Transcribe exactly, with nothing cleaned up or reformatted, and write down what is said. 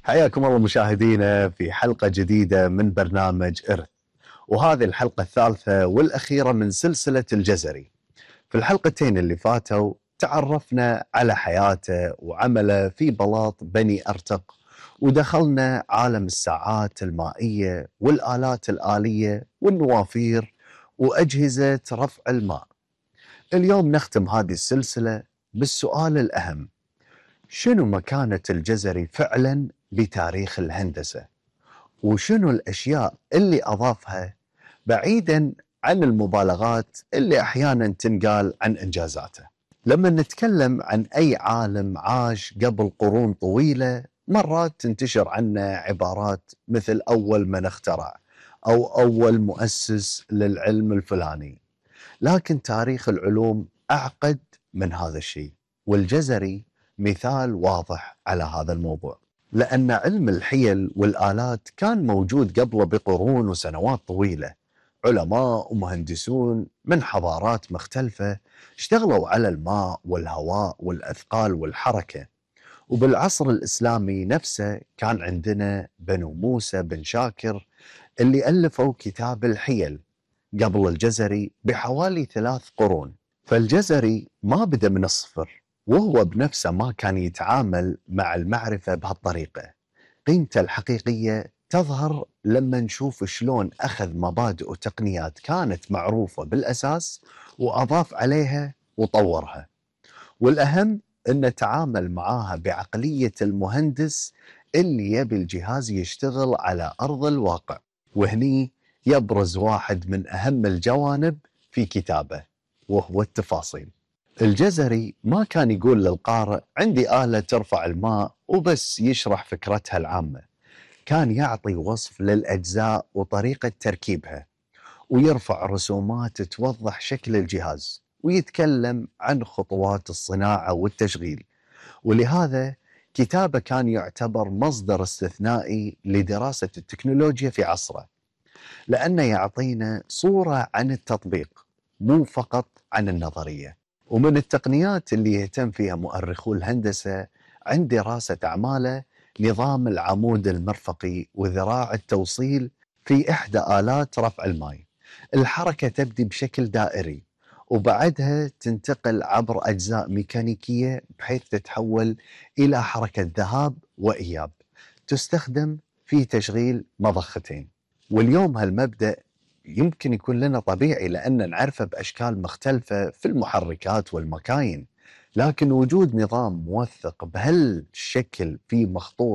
حياكم الله مشاهدينا في حلقة جديدة من برنامج إرث، وهذه الحلقة الثالثة والأخيرة من سلسلة الجزري. في الحلقتين اللي فاتوا تعرفنا على حياته وعمله في بلاط بني أرتق، ودخلنا عالم الساعات المائية والآلات الآلية والنوافير وأجهزة رفع الماء. اليوم نختم هذه السلسلة بالسؤال الأهم: شنو مكانة الجزري فعلا بتاريخ الهندسة؟ وشنو الأشياء اللي أضافها بعيدا عن المبالغات اللي أحيانا تنقال عن إنجازاته؟ لما نتكلم عن أي عالم عاش قبل قرون طويلة، مرات تنتشر عنه عبارات مثل أول من اخترع أو أول مؤسس للعلم الفلاني. لكن تاريخ العلوم أعقد من هذا الشيء، والجزري مثال واضح على هذا الموضوع، لأن علم الحيل والآلات كان موجود قبله بقرون وسنوات طويلة. علماء ومهندسون من حضارات مختلفة اشتغلوا على الماء والهواء والأثقال والحركة. وبالعصر الإسلامي نفسه كان عندنا بنو موسى بن شاكر اللي ألفوا كتاب الحيل قبل الجزري بحوالي ثلاث قرون. فالجزري ما بدأ من الصفر، وهو بنفسه ما كان يتعامل مع المعرفة بهالطريقة. قيمته الحقيقية تظهر لما نشوف شلون أخذ مبادئ وتقنيات كانت معروفة بالأساس وأضاف عليها وطورها، والأهم أنه تعامل معاها بعقلية المهندس اللي يبي الجهاز يشتغل على أرض الواقع. وهني يبرز واحد من أهم الجوانب في كتابه، وهو التفاصيل. الجزري ما كان يقول للقارئ عندي آلة ترفع الماء وبس يشرح فكرتها العامة، كان يعطي وصف للأجزاء وطريقة تركيبها، ويرفع رسومات توضح شكل الجهاز، ويتكلم عن خطوات الصناعة والتشغيل. ولهذا كتابه كان يعتبر مصدر استثنائي لدراسة التكنولوجيا في عصره، لأنه يعطينا صورة عن التطبيق مو فقط عن النظرية. ومن التقنيات اللي يهتم فيها مؤرخو الهندسة عند دراسة أعماله نظام العمود المرفقي وذراع التوصيل في إحدى آلات رفع الماء. الحركة تبدي بشكل دائري وبعدها تنتقل عبر أجزاء ميكانيكية بحيث تتحول إلى حركة ذهاب وإياب تستخدم في تشغيل مضختين. واليوم هالمبدأ يمكن يكون لنا طبيعي لأن نعرفه بأشكال مختلفة في المحركات والمكاين، لكن وجود نظام موثق بهالشكل في مخطوط